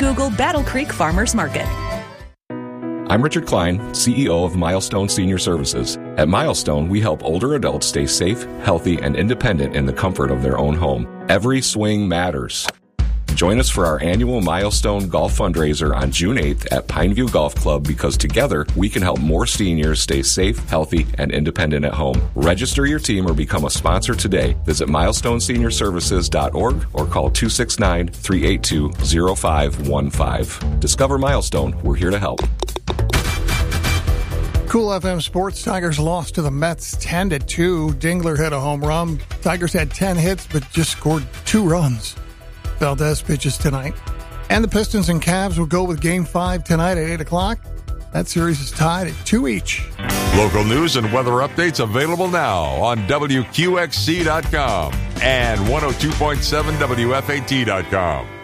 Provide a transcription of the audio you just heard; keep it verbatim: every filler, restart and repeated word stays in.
Google Battle Creek Farmers Market. I'm Richard Klein, C E O of Milestone Senior Services. At Milestone, we help older adults stay safe, healthy, and independent in the comfort of their own home. Every swing matters. Join us for our annual Milestone Golf Fundraiser on June eighth at Pineview Golf Club, because together we can help more seniors stay safe, healthy, and independent at home. Register your team or become a sponsor today. Visit milestone senior services dot org or call two six nine, three eight two, zero five one five. Discover Milestone. We're here to help. Cool F M Sports. Tigers lost to the Mets ten to two. Dingler hit a home run. Tigers had ten hits but just scored two runs. Valdez pitches tonight. And the Pistons and Cavs will go with Game five tonight at eight o'clock. That series is tied at two each. Local news and weather updates available now on W Q X C dot com and one oh two point seven W F A T dot com.